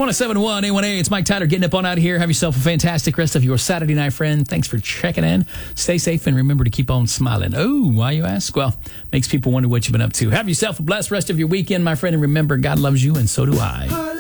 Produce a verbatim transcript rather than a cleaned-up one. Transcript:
one oh seven point one A one A, it's Mike Tyler getting up on out of here. Have yourself a fantastic rest of your Saturday night, friend. Thanks for checking in. Stay safe and remember to keep on smiling. Oh, why you ask? Well, makes people wonder what you've been up to. Have yourself a blessed rest of your weekend, my friend, and remember, God loves you and so do I.